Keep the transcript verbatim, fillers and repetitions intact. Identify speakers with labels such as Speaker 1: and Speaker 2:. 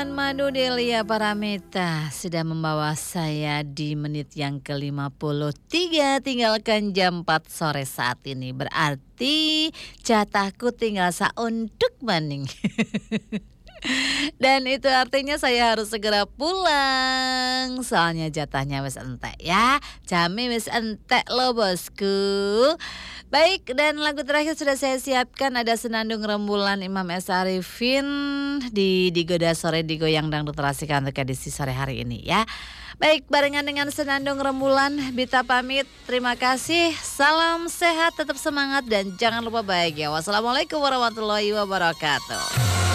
Speaker 1: Tuhan Madu Delia Paramita sudah membawa saya di menit yang ke lima puluh tiga, tinggalkan jam empat sore saat ini. Berarti jatahku tinggal saunduk maning. Dan itu artinya saya harus segera pulang. Soalnya jatahnya wis entek ya. Jame wis entek lo bosku. Baik, dan lagu terakhir sudah saya siapkan. Ada Senandung Rembulan Imam S. Arifin di Digoda Sore Digoyang Dangdut Rasika untuk edisi sore hari ini ya. Baik, barengan dengan Senandung Rembulan, Bita pamit. Terima kasih. Salam sehat, tetap semangat, dan jangan lupa bahagia. Wassalamualaikum warahmatullahi wabarakatuh.